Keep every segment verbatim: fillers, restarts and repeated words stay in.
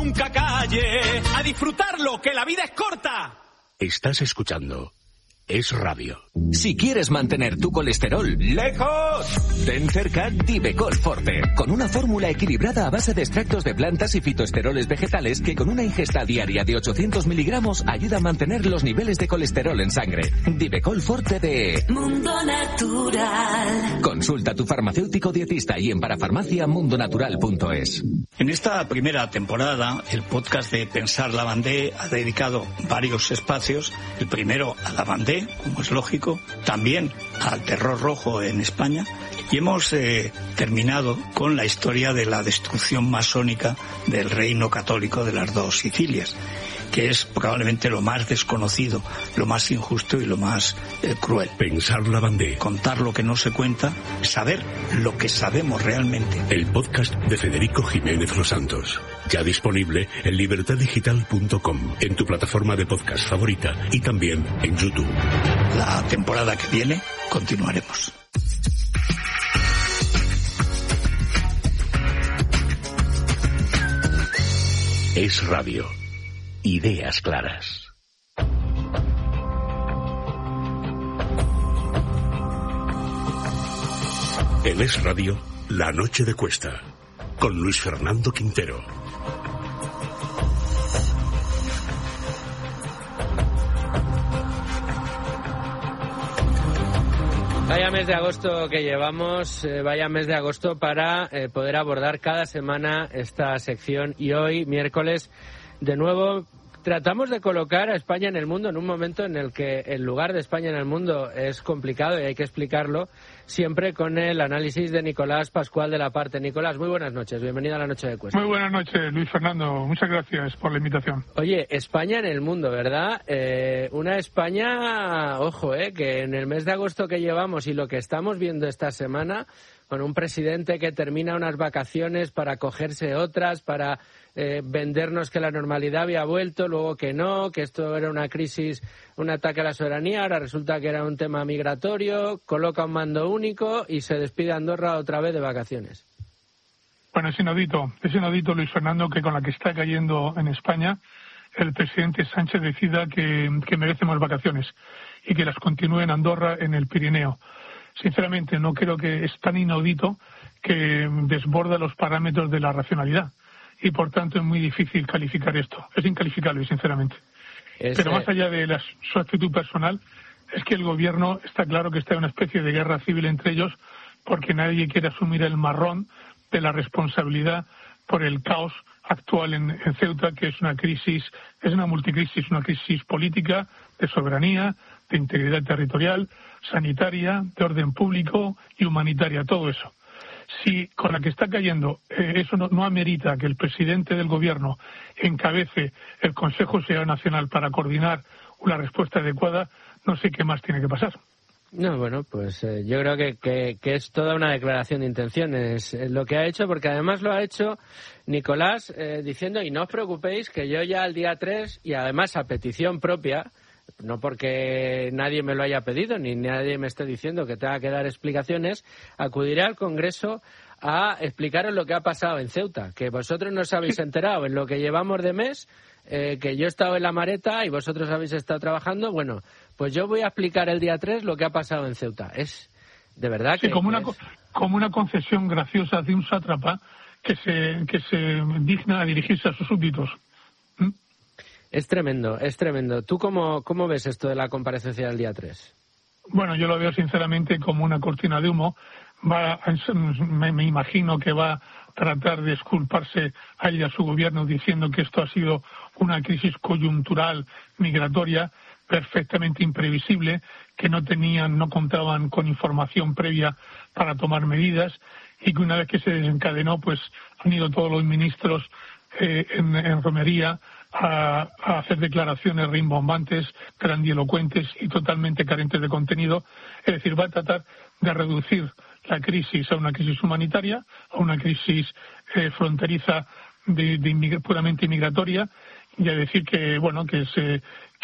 nunca calle, a disfrutarlo, que la vida es corta. Estás escuchando Es Radio. Si quieres mantener tu colesterol lejos, ten cerca Divecol Forte, con una fórmula equilibrada a base de extractos de plantas y fitoesteroles vegetales que con una ingesta diaria de ochocientos miligramos ayuda a mantener los niveles de colesterol en sangre. Divecol Forte de Mundo Natural. Consulta a tu farmacéutico dietista y en parafarmacia mundonatural punto es. En esta primera temporada, el podcast de Pensar Lavandé ha dedicado varios espacios. El primero a Lavandé, como es lógico, también al terror rojo en España, y hemos eh, terminado con la historia de la destrucción masónica del reino católico de las dos Sicilias, que es probablemente lo más desconocido, lo más injusto y lo más eh, cruel. Pensar Lavandé. Contar lo que no se cuenta, saber lo que sabemos realmente. El podcast de Federico Jiménez Los Santos. Ya disponible en libertad digital punto com, en tu plataforma de podcast favorita y también en YouTube. La temporada que viene continuaremos. Es Radio. Ideas claras. En Es Radio, La Noche de Cuesta, con Luis Fernando Quintero. Vaya mes de agosto que llevamos, eh, vaya mes de agosto para eh, poder abordar cada semana esta sección, y hoy, miércoles, de nuevo tratamos de colocar a España en el mundo en un momento en el que el lugar de España en el mundo es complicado y hay que explicarlo, siempre con el análisis de Nicolás Pascual de la Parte. Nicolás, muy buenas noches, bienvenido a La Noche de Cuesta. Muy buenas noches, Luis Fernando, muchas gracias por la invitación. Oye, España en el mundo, ¿verdad? Eh, una España, ojo, eh, que en el mes de agosto que llevamos y lo que estamos viendo esta semana, con un presidente que termina unas vacaciones para cogerse otras, para eh, vendernos que la normalidad había vuelto, luego que no, que esto era una crisis, un ataque a la soberanía, ahora resulta que era un tema migratorio, coloca un mando único y se despide Andorra otra vez de vacaciones. Bueno, es inaudito, es inaudito, Luis Fernando, que con la que está cayendo en España, el presidente Sánchez decida que, que merecemos vacaciones y que las continúe en Andorra, en el Pirineo. Sinceramente, no creo que es tan inaudito que desborda los parámetros de la racionalidad y, por tanto, es muy difícil calificar esto. Es incalificable, sinceramente. Ese... Pero más allá de la, su actitud personal, es que el gobierno está claro que está en una especie de guerra civil entre ellos, porque nadie quiere asumir el marrón de la responsabilidad por el caos actual en, en Ceuta, que es una crisis, es una multicrisis, una crisis política, de soberanía, de integridad territorial, sanitaria, de orden público y humanitaria, todo eso. Si con la que está cayendo eh, eso no, no amerita que el presidente del gobierno encabece el Consejo Social Nacional para coordinar una respuesta adecuada, no sé qué más tiene que pasar. No, bueno, pues eh, yo creo que, que, que es toda una declaración de intenciones eh, lo que ha hecho, porque además lo ha hecho Nicolás eh, diciendo, y no os preocupéis, que yo ya el día tres, y además a petición propia, no porque nadie me lo haya pedido, ni nadie me esté diciendo que tenga que dar explicaciones, acudiré al Congreso a explicaros lo que ha pasado en Ceuta, que vosotros no os habéis enterado en lo que llevamos de mes, eh, que yo he estado en la Mareta y vosotros habéis estado trabajando. Bueno, pues yo voy a explicar el día tres lo que ha pasado en Ceuta. Es de verdad que... Sí, como, que una, es... como una concesión graciosa de un sátrapa que se, que se digna a dirigirse a sus súbditos. ¿Mm? Es tremendo, es tremendo. ¿Tú cómo, cómo ves esto de la comparecencia del día tres? Bueno, yo lo veo sinceramente como una cortina de humo. Va, me, me imagino que va a tratar de exculparse a ella, a su gobierno, diciendo que esto ha sido una crisis coyuntural migratoria perfectamente imprevisible, que no tenían, no contaban con información previa para tomar medidas, y que una vez que se desencadenó, pues han ido todos los ministros eh, en, en romería a, a hacer declaraciones rimbombantes, grandilocuentes y totalmente carentes de contenido. Es decir, va a tratar de reducir la crisis a una crisis humanitaria, a una crisis eh, fronteriza de, de inmig- puramente inmigratoria, y a decir que, bueno, que se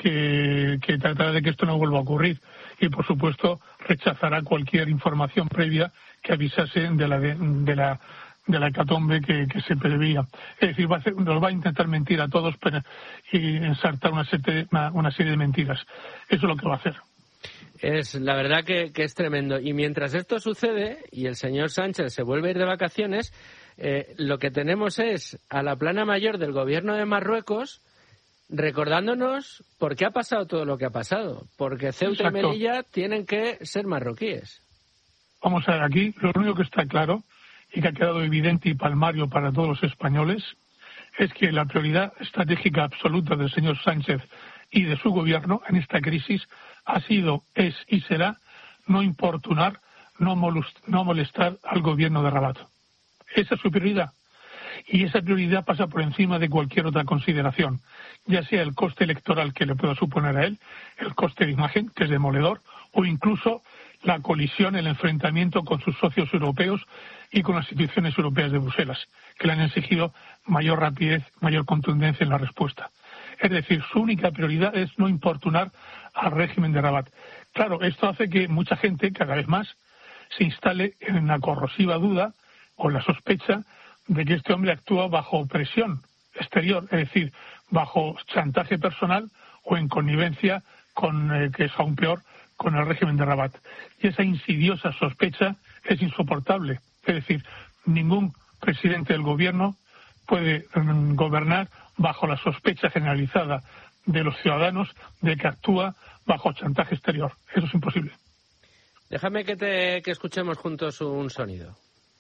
que, que tratará de que esto no vuelva a ocurrir, y por supuesto rechazará cualquier información previa que avisase de la de, de la de la hecatombe que, que se preveía. Es decir, va a hacer, nos va a intentar mentir a todos pero, y ensartar una serie, una, una serie de mentiras. Eso es lo que va a hacer. Es la verdad que, que es tremendo. Y mientras esto sucede y el señor Sánchez se vuelve a ir de vacaciones, eh, lo que tenemos es a la plana mayor del gobierno de Marruecos recordándonos por qué ha pasado todo lo que ha pasado. Porque Ceuta Exacto. y Melilla tienen que ser marroquíes. Vamos a ver, aquí lo único que está claro y que ha quedado evidente y palmario para todos los españoles es que la prioridad estratégica absoluta del señor Sánchez y de su gobierno en esta crisis ha sido, es y será no importunar, no molestar al gobierno de Rabat. Esa es su prioridad. Y esa prioridad pasa por encima de cualquier otra consideración, ya sea el coste electoral que le pueda suponer a él, el coste de imagen, que es demoledor, o incluso la colisión, el enfrentamiento con sus socios europeos y con las instituciones europeas de Bruselas, que le han exigido mayor rapidez, mayor contundencia en la respuesta. Es decir, su única prioridad es no importunar al régimen de Rabat. Claro, esto hace que mucha gente, cada vez más, se instale en la corrosiva duda o la sospecha de que este hombre actúa bajo presión exterior, es decir, bajo chantaje personal o en connivencia con, eh, que es aún peor, con el régimen de Rabat. Y esa insidiosa sospecha es insoportable. Es decir, ningún presidente del gobierno puede mm, gobernar bajo la sospecha generalizada de los ciudadanos de que actúa bajo chantaje exterior. Eso es imposible. Déjame que, te, que escuchemos juntos un sonido.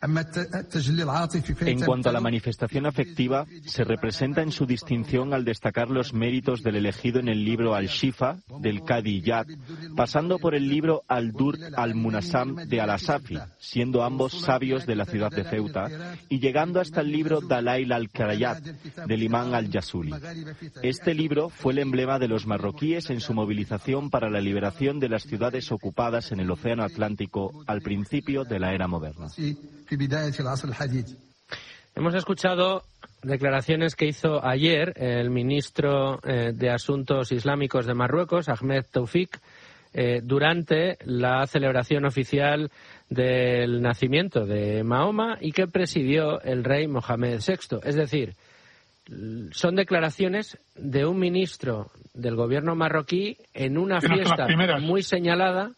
En cuanto a la manifestación afectiva, se representa en su distinción al destacar los méritos del elegido en el libro Al-Shifa, del Qadi Iyad, pasando por el libro Al-Dur al-Munasam de Al-Asafi, siendo ambos sabios de la ciudad de Ceuta, y llegando hasta el libro Dalail al-Qarayat, del imán al-Jasuli. Este libro fue el emblema de los marroquíes en su movilización para la liberación de las ciudades ocupadas en el Océano Atlántico al principio de la era moderna. Hemos escuchado declaraciones que hizo ayer el ministro eh, de Asuntos Islámicos de Marruecos, Ahmed Toufik, eh, durante la celebración oficial del nacimiento de Mahoma y que presidió el rey Mohamed sexto. Es decir, son declaraciones de un ministro del gobierno marroquí en una fiesta muy señalada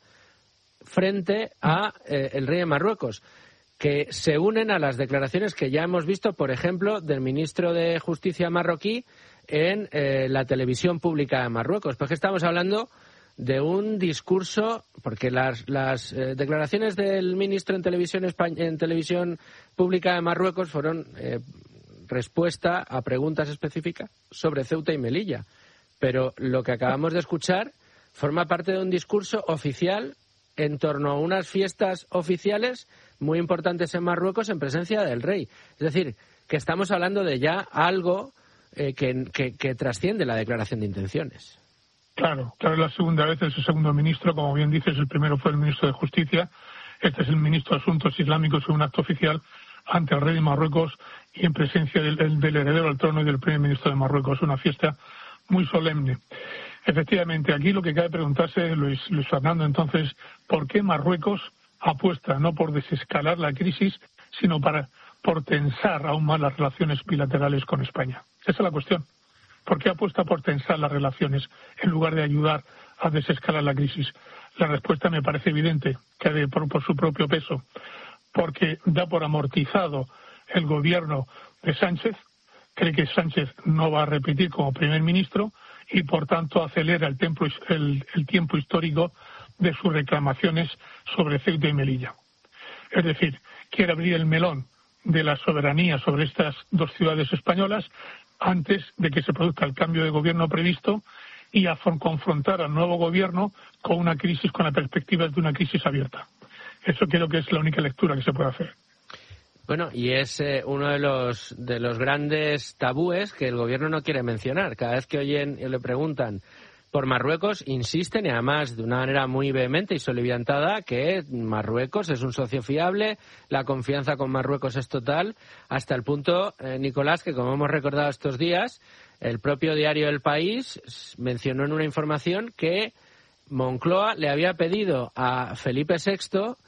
frente a eh, el rey de Marruecos, que se unen a las declaraciones que ya hemos visto, por ejemplo, del ministro de Justicia marroquí en eh, la televisión pública de Marruecos. Porque estamos hablando de un discurso, porque las, las eh, declaraciones del ministro en televisión, en televisión pública de Marruecos fueron eh, respuesta a preguntas específicas sobre Ceuta y Melilla. Pero lo que acabamos de escuchar forma parte de un discurso oficial en torno a unas fiestas oficiales muy importantes en Marruecos en presencia del rey. Es decir, que estamos hablando de ya algo eh, que, que, que trasciende la declaración de intenciones. Claro, claro, es la segunda vez, es el segundo ministro, como bien dices, el primero fue el ministro de Justicia, este es el ministro de Asuntos Islámicos en un acto oficial ante el rey de Marruecos y en presencia del, del heredero al trono y del primer ministro de Marruecos. Una fiesta muy solemne. Efectivamente, aquí lo que cabe preguntarse, Luis, Luis Fernando, entonces, ¿por qué Marruecos apuesta no por desescalar la crisis, sino para por tensar aún más las relaciones bilaterales con España? Esa es la cuestión. ¿Por qué apuesta por tensar las relaciones en lugar de ayudar a desescalar la crisis? La respuesta me parece evidente, que de, por, por su propio peso, porque da por amortizado el gobierno de Sánchez, cree que Sánchez no va a repetir como primer ministro y, por tanto, acelera el tiempo, el, el tiempo histórico de sus reclamaciones sobre Ceuta y Melilla. Es decir, quiere abrir el melón de la soberanía sobre estas dos ciudades españolas antes de que se produzca el cambio de gobierno previsto y a confrontar al nuevo gobierno con una crisis, con la perspectiva de una crisis abierta. Eso creo que es la única lectura que se puede hacer. Bueno, y es eh, uno de los de los grandes tabúes que el gobierno no quiere mencionar. Cada vez que oyen y le preguntan por Marruecos, insisten, y además de una manera muy vehemente y soliviantada, que Marruecos es un socio fiable, la confianza con Marruecos es total, hasta el punto, eh, Nicolás, que como hemos recordado estos días, el propio diario El País mencionó en una información que Moncloa le había pedido a Felipe sexto que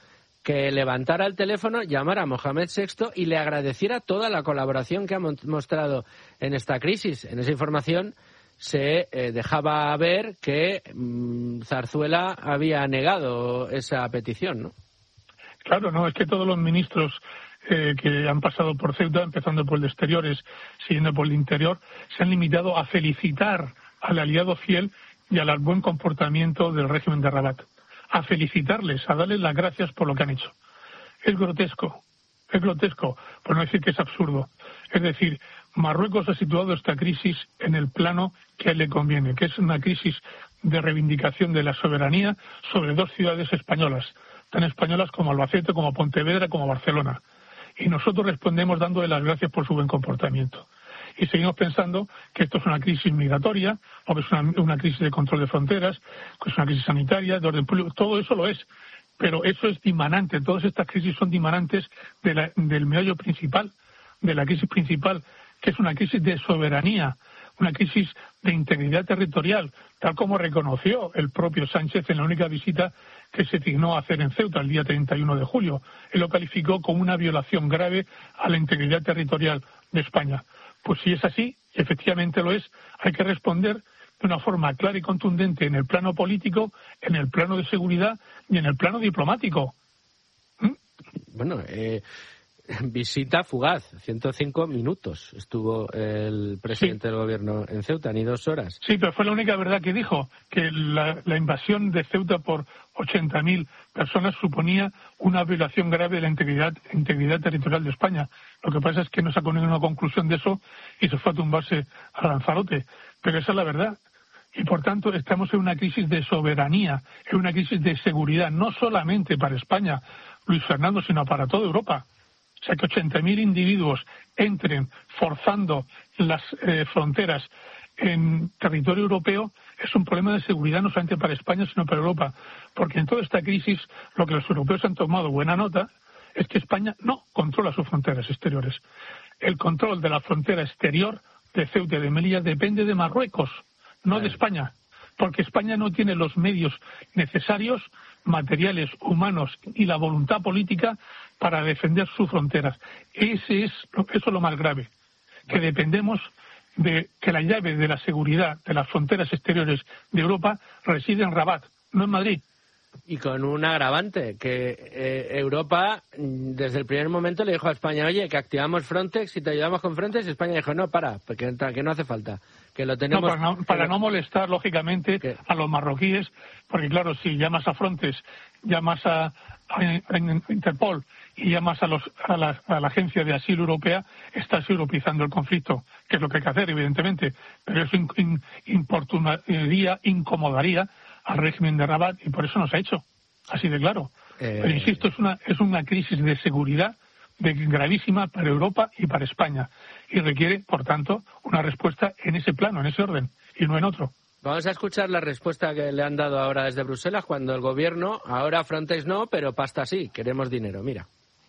que levantara el teléfono, llamara a Mohamed sexto y le agradeciera toda la colaboración que ha mostrado en esta crisis. En esa información se eh, dejaba ver que mmm, Zarzuela había negado esa petición, ¿no? Claro, no, es que todos los ministros eh, que han pasado por Ceuta, empezando por el de Exteriores, siguiendo por el Interior, se han limitado a felicitar al aliado fiel y al buen comportamiento del régimen de Rabat. A felicitarles, a darles las gracias por lo que han hecho. Es grotesco, es grotesco, por no decir que es absurdo. Es decir, Marruecos ha situado esta crisis en el plano que a él le conviene, que es una crisis de reivindicación de la soberanía sobre dos ciudades españolas, tan españolas como Albacete, como Pontevedra, como Barcelona. Y nosotros respondemos dándole las gracias por su buen comportamiento. Y seguimos pensando que esto es una crisis migratoria, o que es una, una crisis de control de fronteras, que es una crisis sanitaria, de orden público, todo eso lo es. Pero eso es dimanante, todas estas crisis son dimanantes de la, del meollo principal, de la crisis principal, que es una crisis de soberanía, una crisis de integridad territorial, tal como reconoció el propio Sánchez en la única visita que se dignó a hacer en Ceuta el día treinta y uno de julio. Él lo calificó como una violación grave a la integridad territorial de España. Pues si es así, efectivamente lo es, hay que responder de una forma clara y contundente en el plano político, en el plano de seguridad y en el plano diplomático. ¿Mm? Bueno, eh, visita fugaz, ciento cinco minutos estuvo el presidente sí. del gobierno en Ceuta, ni dos horas. Sí, pero fue la única verdad que dijo, que la, la invasión de Ceuta por ochenta mil personas suponía una violación grave de la integridad, integridad territorial de España. Lo que pasa es que no sacó ninguna conclusión de eso y se fue a tumbarse a Lanzarote. Pero esa es la verdad. Y por tanto estamos en una crisis de soberanía, en una crisis de seguridad, no solamente para España, Luis Fernando, sino para toda Europa. O sea, que ochenta mil individuos entren forzando las eh, fronteras en territorio europeo es un problema de seguridad no solamente para España, sino para Europa. Porque en toda esta crisis lo que los europeos han tomado buena nota es que España no controla sus fronteras exteriores. El control de la frontera exterior de Ceuta y de Melilla depende de Marruecos, no de España. Porque España no tiene los medios necesarios, materiales, humanos y la voluntad política para defender sus fronteras. Ese es, eso es lo más grave, que dependemos de que la llave de la seguridad de las fronteras exteriores de Europa reside en Rabat, no en Madrid. Y con un agravante, que eh, Europa desde el primer momento le dijo a España, oye, que activamos Frontex y te ayudamos con Frontex, y España dijo, no, para, porque que no hace falta, que lo tenemos... No, para no, para que... no molestar, lógicamente, ¿Qué? a los marroquíes, porque claro, si llamas a Frontex, llamas a, a, a Interpol y llamas a, los, a, la, a la Agencia de Asilo Europea, estás europeizando el conflicto, que es lo que hay que hacer, evidentemente, pero eso in, in, importunaría, incomodaría al régimen de Rabat, y por eso no se ha hecho, así de claro. Eh... Pero insisto, es una, es una crisis de seguridad de gravísima para Europa y para España, y requiere, por tanto, una respuesta en ese plano, en ese orden, y no en otro. Vamos a escuchar la respuesta que le han dado ahora desde Bruselas, cuando el gobierno, ahora Frontex no, pero pasta sí, queremos dinero, mira.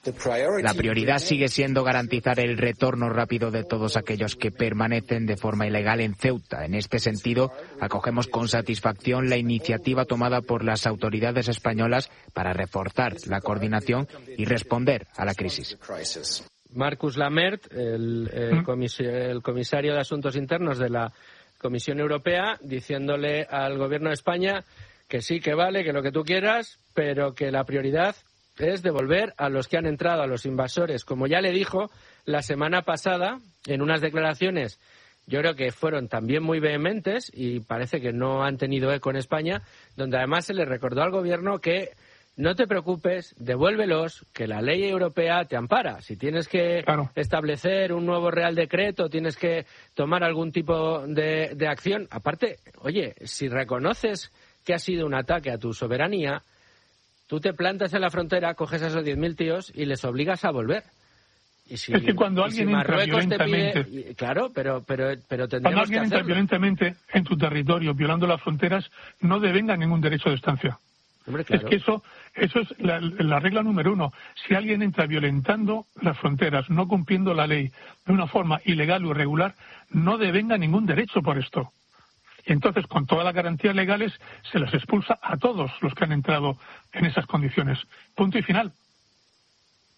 La prioridad sigue siendo garantizar el retorno rápido de todos aquellos que permanecen de forma ilegal en Ceuta. En este sentido, acogemos con satisfacción la iniciativa tomada por las autoridades españolas para reforzar la coordinación y responder a la crisis. Marcus Lamert, el, el, comis- el comisario de Asuntos Internos de la Comisión Europea, diciéndole al gobierno de España que sí, que vale, que lo que tú quieras, pero que la prioridad es devolver a los que han entrado, a los invasores, como ya le dijo la semana pasada en unas declaraciones, yo creo que fueron también muy vehementes y parece que no han tenido eco en España, donde además se le recordó al gobierno que no te preocupes, devuélvelos, que la ley europea te ampara. Si tienes que claro. establecer un nuevo Real Decreto, tienes que tomar algún tipo de, de acción. Aparte, oye, si reconoces que ha sido un ataque a tu soberanía, tú te plantas en la frontera, coges a esos diez mil tíos y les obligas a volver. Y si, es que cuando alguien si entra violentamente... Pide, claro, pero, pero, pero tendremos Cuando alguien que entra hacerlo. violentamente en tu territorio, violando las fronteras, no devenga ningún derecho de estancia. Hombre, claro. Es que eso, eso es la, la regla número uno. Si alguien entra violentando las fronteras, no cumpliendo la ley de una forma ilegal o irregular, no devenga ningún derecho por esto. Y entonces, con todas las garantías legales, se los expulsa a todos los que han entrado en esas condiciones. Punto y final.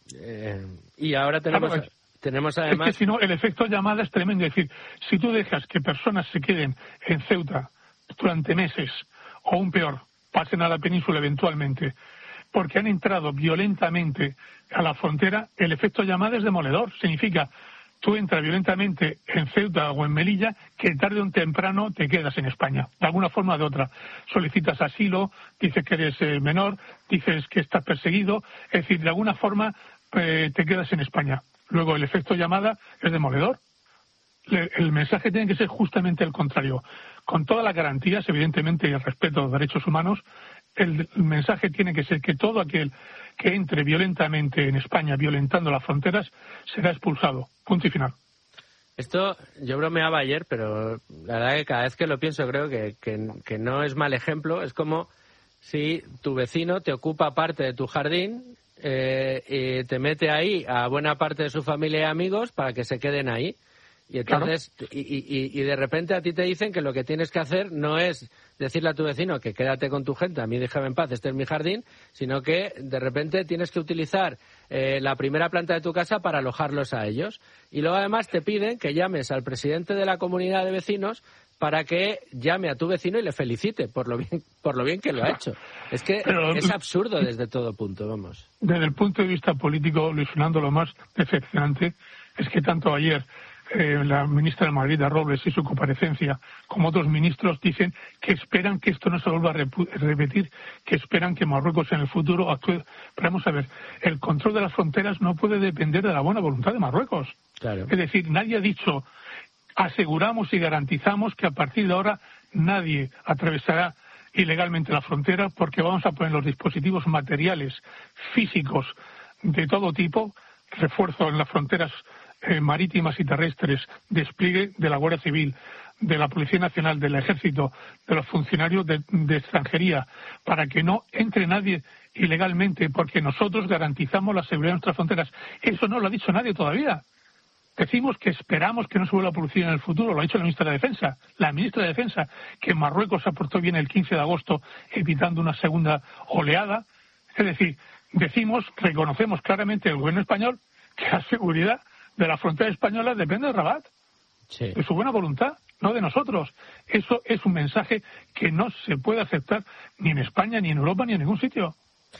Eh, y ahora tenemos... Claro, Tenemos además... Es que si no, el efecto llamada es tremendo. Es decir, si tú dejas que personas se queden en Ceuta durante meses, o aún peor, pasen a la península eventualmente, porque han entrado violentamente a la frontera, el efecto llamada es demoledor. Significa, tú entras violentamente en Ceuta o en Melilla, que tarde o temprano te quedas en España, de alguna forma o de otra. Solicitas asilo, dices que eres eh, menor, dices que estás perseguido, es decir, de alguna forma eh, te quedas en España. Luego, el efecto llamada es demoledor. El mensaje tiene que ser justamente el contrario. Con todas las garantías, evidentemente, y el respeto a los derechos humanos, el mensaje tiene que ser que todo aquel que entre violentamente en España, violentando las fronteras, será expulsado. Punto y final. Esto, yo bromeaba ayer, pero la verdad que cada vez que lo pienso creo que, que, que no es mal ejemplo. Es como si tu vecino te ocupa parte de tu jardín eh, y te mete ahí a buena parte de su familia y amigos para que se queden ahí. Y entonces, claro. y, y, y de repente a ti te dicen que lo que tienes que hacer no es decirle a tu vecino que quédate con tu gente, a mí déjame en paz, este es mi jardín, sino que de repente tienes que utilizar eh, la primera planta de tu casa para alojarlos a ellos. Y luego además te piden que llames al presidente de la comunidad de vecinos para que llame a tu vecino y le felicite por lo bien, por lo bien que lo ha hecho. Es que Pero, es absurdo desde todo punto, vamos. Desde el punto de vista político, Luis Fernando, lo más decepcionante es que tanto ayer Eh, la ministra Margarita Robles y su comparecencia, como otros ministros, dicen que esperan que esto no se vuelva a repu- repetir, que esperan que Marruecos en el futuro actúe. Pero vamos a ver, el control de las fronteras no puede depender de la buena voluntad de Marruecos. Claro. Es decir, nadie ha dicho, aseguramos y garantizamos que a partir de ahora nadie atravesará ilegalmente la frontera porque vamos a poner los dispositivos materiales, físicos, de todo tipo, refuerzo en las fronteras Eh, marítimas y terrestres, despliegue de la Guardia Civil, de la Policía Nacional, del Ejército, de los funcionarios de, de extranjería, para que no entre nadie ilegalmente, porque nosotros garantizamos la seguridad de nuestras fronteras. Eso no lo ha dicho nadie todavía. Decimos que esperamos que no se vuelva a producir en el futuro, lo ha dicho la ministra de Defensa. La ministra de Defensa, que Marruecos se aportó bien el quince de agosto, evitando una segunda oleada. Es decir, decimos, reconocemos claramente el gobierno español que la seguridad de la frontera española depende de Rabat, sí. de su buena voluntad, no de nosotros. Eso es un mensaje que no se puede aceptar ni en España, ni en Europa, ni en ningún sitio.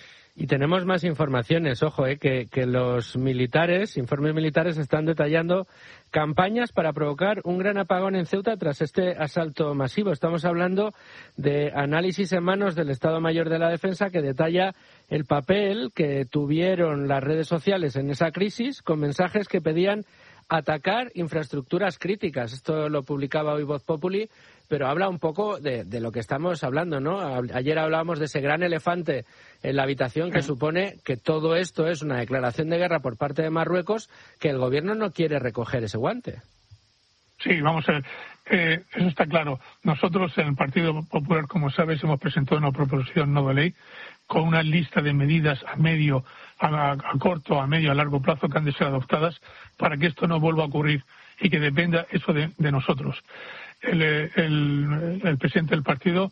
Y tenemos más informaciones, ojo, eh, que, que los militares, informes militares, están detallando campañas para provocar un gran apagón en Ceuta tras este asalto masivo. Estamos hablando de análisis en manos del Estado Mayor de la Defensa que detalla el papel que tuvieron las redes sociales en esa crisis con mensajes que pedían atacar infraestructuras críticas. Esto lo publicaba hoy Voz Populi, pero habla un poco de, de lo que estamos hablando, ¿no? Ayer hablábamos de ese gran elefante en la habitación que supone que todo esto es una declaración de guerra por parte de Marruecos, que el gobierno no quiere recoger ese guante. Sí, vamos a ver. Eh, eso está claro. Nosotros en el Partido Popular, como sabes, hemos presentado una proposición no de ley con una lista de medidas a medio, a, a corto, a medio, a largo plazo que han de ser adoptadas para que esto no vuelva a ocurrir y que dependa eso de, de nosotros. El, el, el presidente del partido,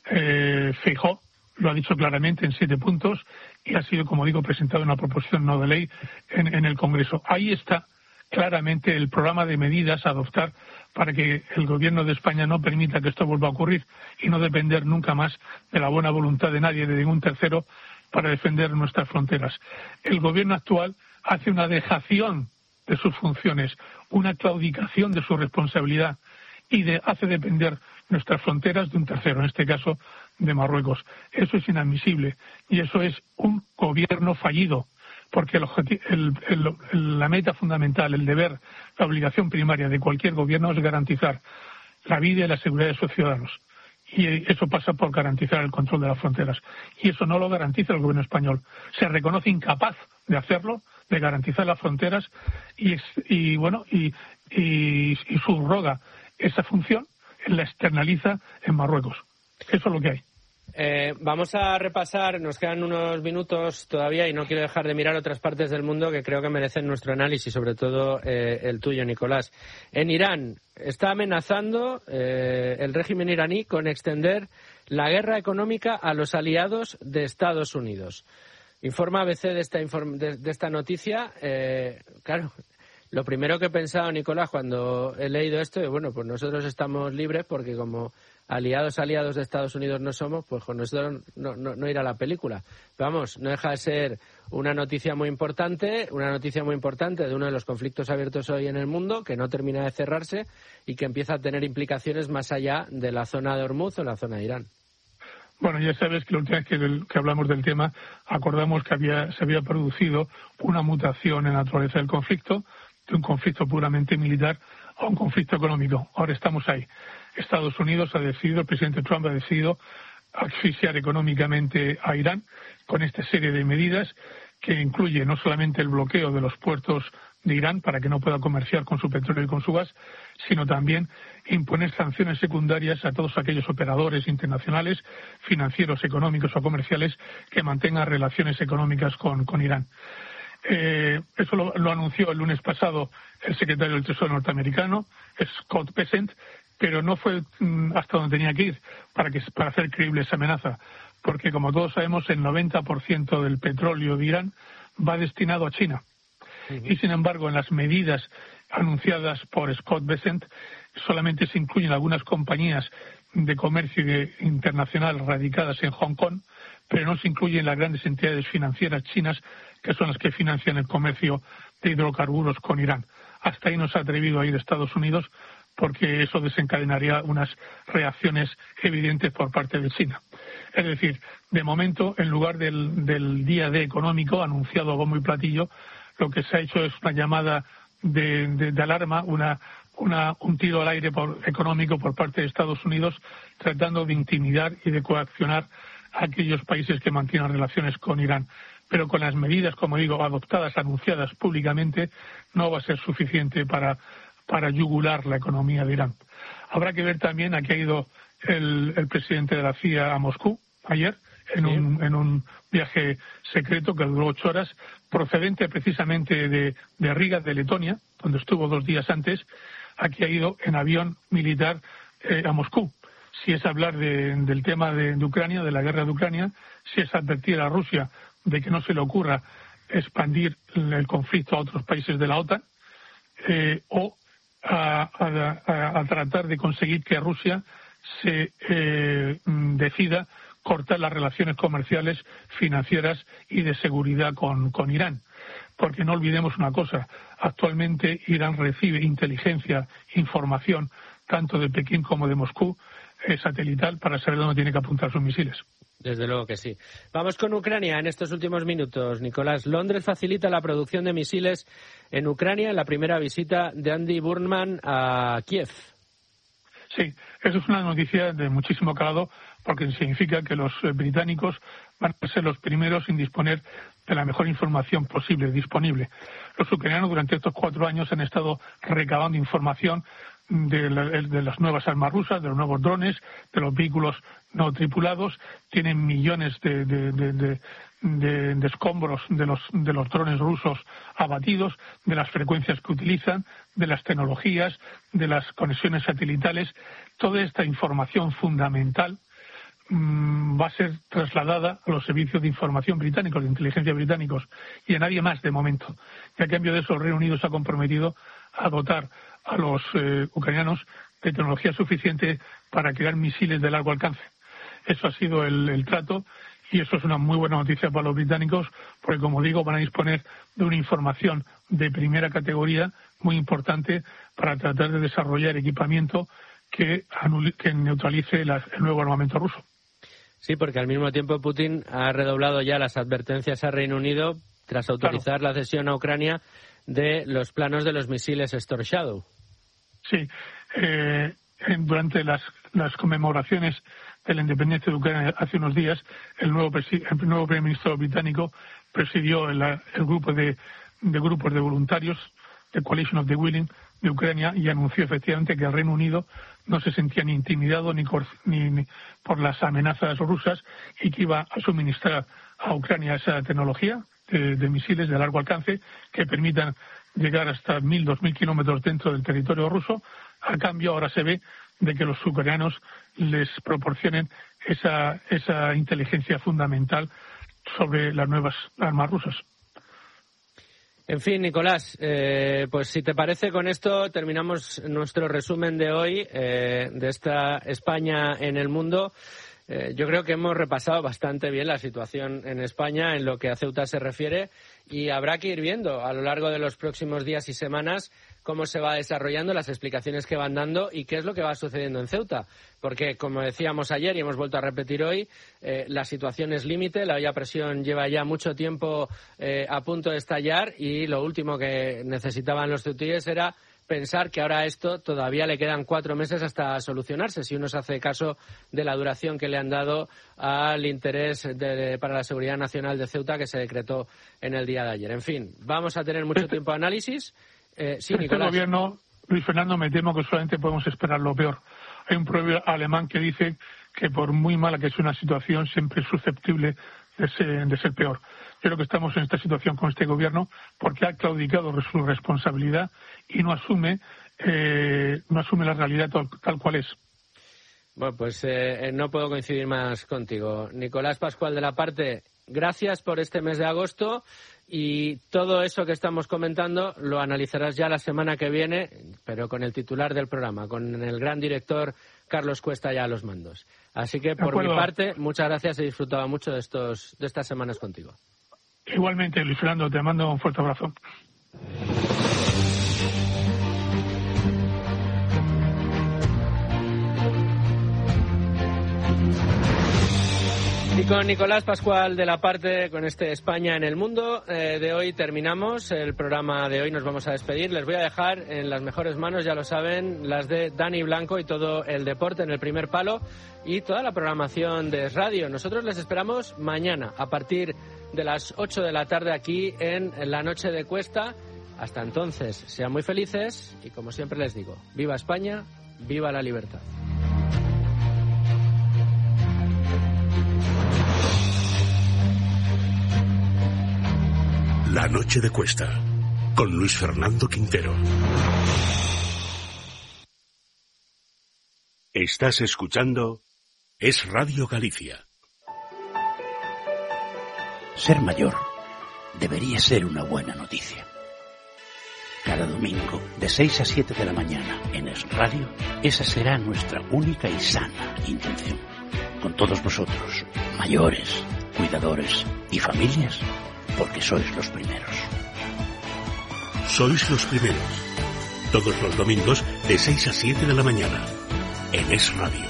eh, Feijóo, lo ha dicho claramente en siete puntos y ha sido, como digo, presentado una proposición no de ley en, en el Congreso. Ahí está claramente el programa de medidas a adoptar para que el gobierno de España no permita que esto vuelva a ocurrir y no depender nunca más de la buena voluntad de nadie, de ningún tercero, para defender nuestras fronteras. El gobierno actual hace una dejación de sus funciones, una claudicación de su responsabilidad y de, hace depender nuestras fronteras de un tercero, en este caso de Marruecos. Eso es inadmisible y eso es un gobierno fallido, porque el objetivo, el, el, la meta fundamental, el deber, la obligación primaria de cualquier gobierno es garantizar la vida y la seguridad de sus ciudadanos. Y eso pasa por garantizar el control de las fronteras. Y eso no lo garantiza el gobierno español. Se reconoce incapaz de hacerlo, de garantizar las fronteras y, y bueno, y, y, y subroga esa función, la externaliza en Marruecos. Eso es lo que hay. Eh, vamos a repasar, nos quedan unos minutos todavía y no quiero dejar de mirar otras partes del mundo que creo que merecen nuestro análisis, sobre todo eh, el tuyo, Nicolás. En Irán está amenazando eh, el régimen iraní con extender la guerra económica a los aliados de Estados Unidos. Informa A B C de esta, inform- de, de esta noticia. Eh, claro, lo primero que he pensado, Nicolás, cuando he leído esto, es bueno, pues nosotros estamos libres porque como aliados aliados de Estados Unidos no somos, pues con nosotros no, no, no irá la película. Pero vamos, no deja de ser una noticia muy importante, una noticia muy importante de uno de los conflictos abiertos hoy en el mundo, que no termina de cerrarse y que empieza a tener implicaciones más allá de la zona de Hormuz o la zona de Irán. Bueno, ya sabes que la última vez que, del, que hablamos del tema, acordamos que había, se había producido una mutación en la naturaleza del conflicto, de un conflicto puramente militar a un conflicto económico. Ahora estamos ahí. Estados Unidos ha decidido, el presidente Trump ha decidido asfixiar económicamente a Irán con esta serie de medidas que incluye no solamente el bloqueo de los puertos de Irán para que no pueda comerciar con su petróleo y con su gas, sino también imponer sanciones secundarias a todos aquellos operadores internacionales, financieros, económicos o comerciales que mantengan relaciones económicas con, con Irán. Eh, eso lo, lo anunció el lunes pasado el secretario del Tesoro norteamericano, Scott Bessent, pero no fue mm, hasta donde tenía que ir para, que, para hacer creíble esa amenaza, porque como todos sabemos el noventa por ciento del petróleo de Irán va destinado a China. Uh-huh. Y sin embargo en las medidas anunciadas por Scott Bessent solamente se incluyen algunas compañías de comercio de, internacional radicadas en Hong Kong, pero no se incluyen las grandes entidades financieras chinas que son las que financian el comercio de hidrocarburos con Irán. Hasta ahí no se ha atrevido a ir Estados Unidos porque eso desencadenaría unas reacciones evidentes por parte de China. Es decir, de momento, en lugar del, del día D económico anunciado a bombo y platillo, lo que se ha hecho es una llamada de, de, de alarma, una, una, un tiro al aire por, económico por parte de Estados Unidos, tratando de intimidar y de coaccionar a aquellos países que mantienen relaciones con Irán. Pero con las medidas, como digo, adoptadas, anunciadas públicamente, no va a ser suficiente para, para yugular la economía de Irán. Habrá que ver también a qué ha ido el, el presidente de la C I A a Moscú ayer, en, sí. un, en un viaje secreto que duró ocho horas, procedente precisamente de, de Riga, de Letonia, donde estuvo dos días antes. Aquí ha ido en avión militar eh, a Moscú. Si es hablar de, del tema de, de Ucrania, de la guerra de Ucrania, si es advertir a Rusia de que no se le ocurra expandir el conflicto a otros países de la OTAN, eh, o a, a, a tratar de conseguir que Rusia se eh, decida cortar las relaciones comerciales, financieras y de seguridad con, con Irán. Porque no olvidemos una cosa, actualmente Irán recibe inteligencia, información, tanto de Pekín como de Moscú, eh, satelital, para saber dónde tiene que apuntar sus misiles. Desde luego que sí. Vamos con Ucrania en estos últimos minutos, Nicolás. Londres facilita la producción de misiles en Ucrania en la primera visita de Andy Burnham a Kiev. Sí, eso es una noticia de muchísimo calado porque significa que los británicos van a ser los primeros en disponer de la mejor información posible, disponible. Los ucranianos durante estos cuatro años han estado recabando información de, la, de las nuevas armas rusas, de los nuevos drones, de los vehículos no tripulados. Tienen millones de, de, de, de, de, de escombros de los, de los drones rusos abatidos, de las frecuencias que utilizan, de las tecnologías, de las conexiones satelitales. Toda esta información fundamental mmm, va a ser trasladada a los servicios de información británicos, de inteligencia británicos, y a nadie más de momento. Y a cambio de eso, el Reino Unido se ha comprometido a dotar a los eh, ucranianos de tecnología suficiente para crear misiles de largo alcance. Eso ha sido el, el trato y eso es una muy buena noticia para los británicos porque, como digo, van a disponer de una información de primera categoría muy importante para tratar de desarrollar equipamiento que, anul- que neutralice la, el nuevo armamento ruso. Sí, porque al mismo tiempo Putin ha redoblado ya las advertencias al Reino Unido tras autorizar claro. la cesión a Ucrania de los planos de los misiles Storm Shadow. Sí, eh, durante las, las conmemoraciones de la independencia de Ucrania hace unos días, el nuevo, presi- el nuevo primer ministro británico presidió el, el grupo de, de grupos de voluntarios, the Coalition of the Willing, de Ucrania, y anunció efectivamente que el Reino Unido no se sentía ni intimidado ni, cor- ni, ni por las amenazas rusas y que iba a suministrar a Ucrania esa tecnología de, de misiles de largo alcance que permitan llegar hasta mil, dos mil kilómetros dentro del territorio ruso. A cambio, ahora se ve de que los ucranianos les proporcionen esa, esa inteligencia fundamental sobre las nuevas armas rusas. En fin, Nicolás, eh, pues si te parece, con esto terminamos nuestro resumen de hoy, eh, de esta España en el mundo. Eh, yo creo que hemos repasado bastante bien la situación en España en lo que a Ceuta se refiere, y habrá que ir viendo a lo largo de los próximos días y semanas cómo se va desarrollando, las explicaciones que van dando y qué es lo que va sucediendo en Ceuta. Porque, como decíamos ayer y hemos vuelto a repetir hoy, eh, la situación es límite, la olla a presión lleva ya mucho tiempo eh, a punto de estallar, y lo último que necesitaban los ceutíes era pensar que ahora a esto todavía le quedan cuatro meses hasta solucionarse, si uno se hace caso de la duración que le han dado al interés de, para la seguridad nacional de Ceuta que se decretó en el día de ayer. En fin, vamos a tener mucho este, tiempo de análisis. Eh, sí, este Nicolás. gobierno, Luis Fernando, me temo que solamente podemos esperar lo peor. Hay un proverbio alemán que dice que por muy mala que sea una situación, siempre es susceptible de ser, de ser peor. Yo creo que estamos en esta situación con este gobierno porque ha claudicado su responsabilidad y no asume, eh, no asume la realidad tal, tal cual es. Bueno, pues eh, no puedo coincidir más contigo. Nicolás Pascual, de la Parte, gracias por este mes de agosto, y todo eso que estamos comentando lo analizarás ya la semana que viene, pero con el titular del programa, con el gran director Carlos Cuesta ya a los mandos. Así que, por mi parte, muchas gracias, he disfrutado mucho de, estos, de estas semanas contigo. Igualmente, Luis Fernando, te mando un fuerte abrazo. Y con Nicolás Pascual, de la Parte, con este España en el mundo, eh, de hoy terminamos el programa de hoy. Nos vamos a despedir. Les voy a dejar en las mejores manos, ya lo saben, las de Dani Blanco y todo el deporte en el primer palo y toda la programación de radio. Nosotros les esperamos mañana a partir de las ocho de la tarde aquí en La Noche de Cuesta. Hasta entonces, sean muy felices y, como siempre les digo, viva España, viva la libertad. La Noche de Cuesta, con Luis Fernando Quintero. Estás escuchando Es Radio Galicia. Ser mayor debería ser una buena noticia. Cada domingo, de seis a siete de la mañana, en Es Radio, esa será nuestra única y sana intención. Con todos vosotros, mayores, cuidadores y familias, porque sois los primeros. Sois los primeros. Todos los domingos de seis a siete de la mañana. En Es Radio.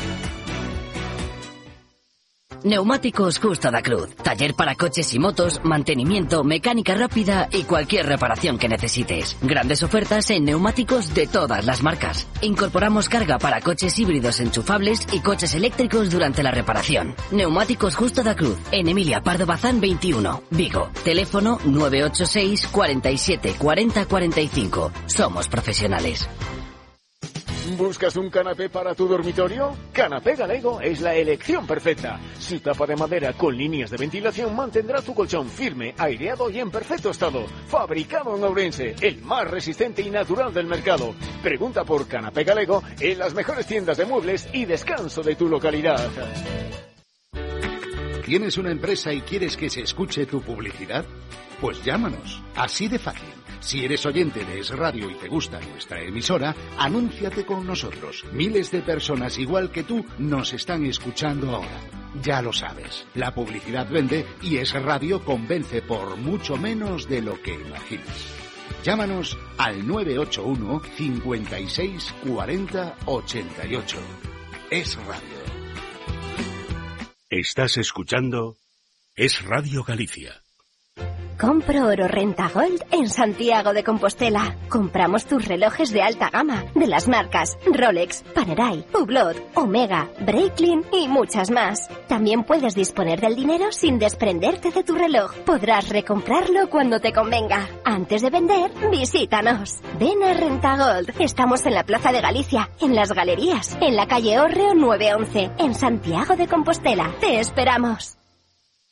Neumáticos Justo da Cruz. Taller para coches y motos, mantenimiento, mecánica rápida y cualquier reparación que necesites. Grandes ofertas en neumáticos de todas las marcas. Incorporamos carga para coches híbridos enchufables y coches eléctricos durante la reparación. Neumáticos Justo da Cruz. En Emilia Pardo Bazán veintiuno, Vigo. Teléfono nueve ocho seis, cuarenta y siete, cuarenta, cuarenta y cinco. Somos profesionales. ¿Buscas un canapé para tu dormitorio? Canapé Galego es la elección perfecta. Su tapa de madera con líneas de ventilación mantendrá tu colchón firme, aireado y en perfecto estado. Fabricado en Ourense, el más resistente y natural del mercado. Pregunta por Canapé Galego en las mejores tiendas de muebles y descanso de tu localidad. ¿Tienes una empresa y quieres que se escuche tu publicidad? Pues llámanos, así de fácil. Si eres oyente de Es Radio y te gusta nuestra emisora, anúnciate con nosotros. Miles de personas igual que tú nos están escuchando ahora. Ya lo sabes, la publicidad vende y Es Radio convence por mucho menos de lo que imaginas. Llámanos al nueve ocho uno, cincuenta y seis, cuarenta, ochenta y ocho. Es Radio. Estás escuchando Es Radio Galicia. Compro Oro Renta Gold en Santiago de Compostela. Compramos tus relojes de alta gama, de las marcas Rolex, Panerai, Hublot, Omega, Breitling y muchas más. También puedes disponer del dinero sin desprenderte de tu reloj. Podrás recomprarlo cuando te convenga. Antes de vender, visítanos. Ven a Renta Gold. Estamos en la Plaza de Galicia, en Las Galerías, en la calle Hórreo nueve once, en Santiago de Compostela. Te esperamos.